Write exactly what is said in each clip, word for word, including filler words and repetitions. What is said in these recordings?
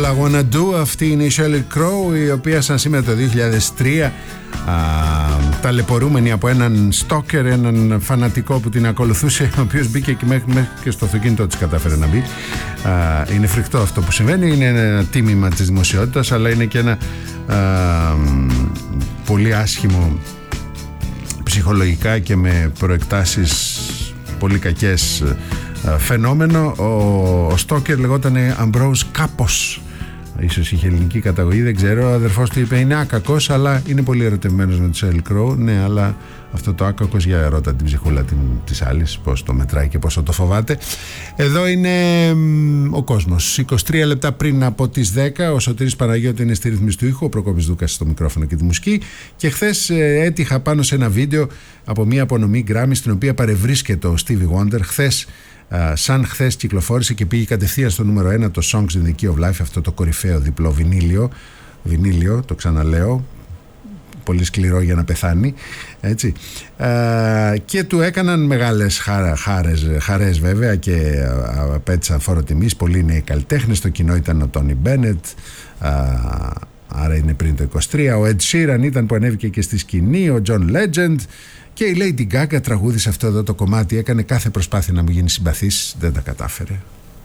All I Wanna Do. Αυτή είναι η Sheryl Crow, η οποία σαν σήμερα το δύο χιλιάδες τρία α, ταλαιπωρούμενη από έναν στόκερ, έναν φανατικό που την ακολουθούσε, ο οποίος μπήκε και μέχρι, μέχρι και στο αυτοκίνητο της κατάφερε να μπει. Α, είναι φρικτό αυτό που συμβαίνει, είναι ένα τίμημα της δημοσιότητας, αλλά είναι και ένα α, πολύ άσχημο ψυχολογικά και με προεκτάσεις πολύ κακές φαινόμενο. Ο, ο στόκερ λεγόταν Ambrose κάπως, ίσως είχε ελληνική καταγωγή, δεν ξέρω. Ο αδερφός του είπε είναι άκακος, αλλά είναι πολύ ερωτευμένος με τη Sheryl Crow. Ναι, αλλά αυτό το άκακος, για ερώτα την ψυχούλα την, της άλλης, πώς το μετράει και πόσο το φοβάται. Εδώ είναι ο κόσμος. είκοσι τρία λεπτά πριν από τις δέκα. Ο Σωτήρης Παναγιώτη είναι στη ρύθμιση του ήχου, ο Προκόπης Δούκας στο μικρόφωνο και τη μουσική. Και χθες έτυχα πάνω σε ένα βίντεο από μια απονομή Grammy, στην οποία παρευρίσκεται ο Stevie Wonder. Χθες, Uh, σαν χθες κυκλοφόρησε και πήγε κατευθείαν στο νούμερο ένα το Songs in the Key of Life, αυτό το κορυφαίο διπλό βινίλιο, βινίλιο το ξαναλέω, πολύ σκληρό για να πεθάνει, έτσι. Uh, και του έκαναν μεγάλες χαρά, χάρες, χαρές βέβαια, και uh, απέτησαν φόρο τιμής πολλοί νέοι καλλιτέχνες. Το κοινό ήταν ο Τόνι Μπένετ, uh, άρα είναι πριν το είκοσι τρία. Ο Ed Sheeran ήταν που ανέβηκε και στη σκηνή, ο John Legend. Και η Lady Gaga τραγούδισε αυτό εδώ το κομμάτι. Έκανε κάθε προσπάθεια να μου γίνει συμπαθής, δεν τα κατάφερε.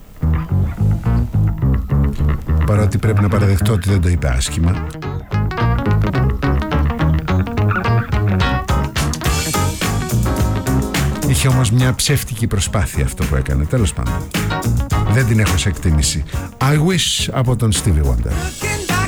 Παρότι πρέπει να παραδεχτώ ότι δεν το είπε άσχημα. Είχε όμως μια ψεύτικη προσπάθεια αυτό που έκανε. Τέλος πάντων, δεν την έχω σε εκτίμηση. I Wish από τον Stevie Wonder.